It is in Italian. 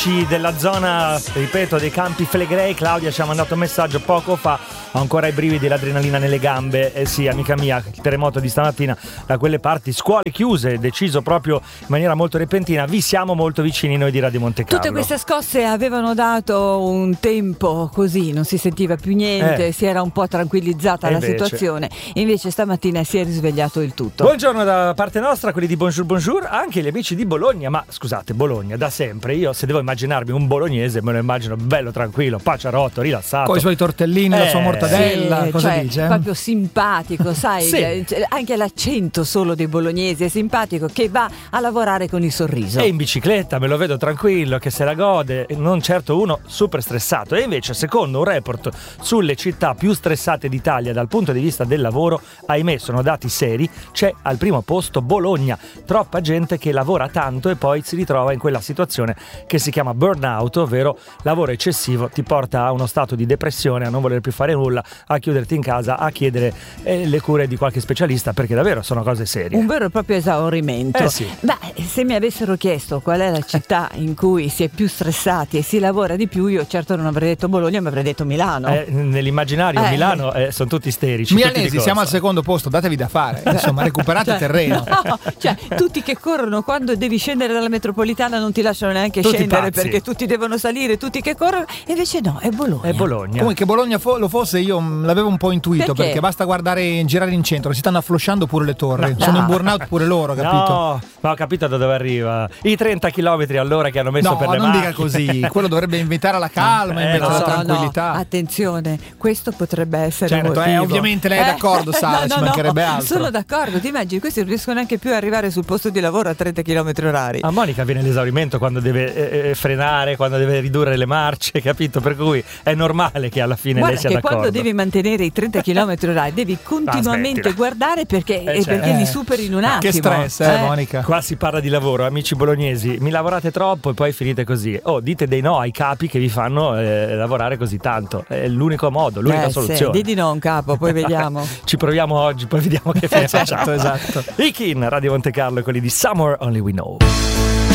della zona, ripeto, dei Campi Flegrei. Claudia ci ha mandato un messaggio poco fa, ho ancora i brividi, l'adrenalina nelle gambe. Sì, amica mia, il terremoto di stamattina da quelle parti, scuole chiuse, deciso proprio in maniera molto repentina. Vi siamo molto vicini noi di Radio Monte Carlo. Tutte queste scosse avevano dato un tempo così, non si sentiva più niente, si era un po' tranquillizzata la situazione. Invece stamattina si è risvegliato il tutto. Buongiorno da parte nostra, quelli di Bonjour Bonjour, anche gli amici di Bologna. Ma scusate, Bologna da sempre, io se devo immaginarmi un bolognese me lo immagino bello tranquillo, paciarotto, rilassato, con i suoi tortellini, la sua mortadella, cosa dice? Proprio simpatico, sai, sì. Anche l'accento solo dei bolognesi è simpatico, che va a lavorare con il sorriso. E in bicicletta me lo vedo tranquillo, che se la gode, non certo uno super stressato. E invece, secondo un report sulle città più stressate d'Italia dal punto di vista del lavoro, ahimè sono dati seri, c'è al primo posto Bologna. Troppa gente che lavora tanto e poi si ritrova in quella situazione che si chiama burnout, ovvero lavoro eccessivo ti porta a uno stato di depressione, a non voler più fare nulla, a chiuderti in casa, a chiedere le cure di qualche specialista, perché davvero sono cose serie. Un vero e proprio esaurimento. Sì. Ma se mi avessero chiesto qual è la città in cui si è più stressati e si lavora di più, io certo non avrei detto Bologna, ma avrei detto Milano. Nell'immaginario Milano sono tutti isterici. Milanesi, siamo al secondo posto, datevi da fare, insomma, recuperate terreno. No, tutti che corrono quando devi scendere dalla metropolitana non ti lasciano neanche tutti scendere pazzi, perché tutti devono salire, tutti che corrono, e invece no, è Bologna. È Bologna. Comunque che Bologna lo fosse io l'avevo un po' intuito, perché basta girare in centro, si stanno afflosciando pure le torri, sono in burnout pure loro, capito? No, ma ho capito da dove arriva. I 30 km all'ora che hanno messo per le non macchine. Dica così, quello dovrebbe invitare alla calma, invece alla tranquillità. No, attenzione, questo potrebbe essere un motivo. Ovviamente lei è d'accordo, Sara, ci mancherebbe altro. Sono d'accordo, ti immagini, questi non riescono neanche più ad arrivare sul posto di lavoro a 30 km orari. A Monica viene l'esaurimento quando deve frenare, quando deve ridurre le marce, capito? Per cui è normale che alla fine lei sia d'accordo. Quando devi mantenere i 30 km orari devi continuamente guardare perché li superi in un attimo. Che stress, Monica. Qua si parla di lavoro, amici bolognesi, mi lavorate troppo e poi finite così. Dite dei no ai capi che vi fanno lavorare così tanto. È l'unico modo, l'unica soluzione. Di no un capo, poi vediamo. Ci proviamo oggi, poi vediamo che fine facciamo. Esatto. Ikin, Radio Monte Carlo, quelli di Summer Only We Know.